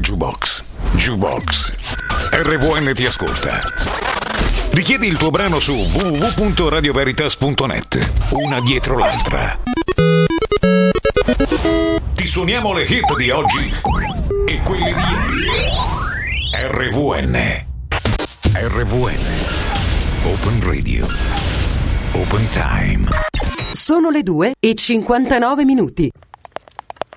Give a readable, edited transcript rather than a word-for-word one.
Jukebox. Jukebox. RVN ti ascolta. Richiedi il tuo brano su www.radioveritas.net. Una dietro l'altra. Ti suoniamo le hit di oggi e quelle di ieri. RVN. RVN. Open Radio. Open Time. Sono le 2:59.